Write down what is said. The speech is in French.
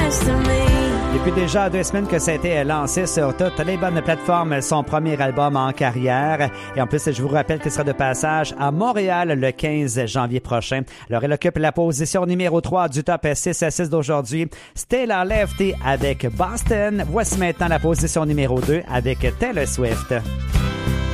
Depuis déjà 2 semaines que ça a été lancé sur toutes les bonnes plateformes, son premier album en carrière. Et en plus, je vous rappelle qu'il sera de passage à Montréal le 15 janvier prochain. Alors, elle occupe la position numéro 3 du top 6 à 6 d'aujourd'hui. Taylor Lefty avec Boston. Voici maintenant la position numéro 2 avec Taylor Swift.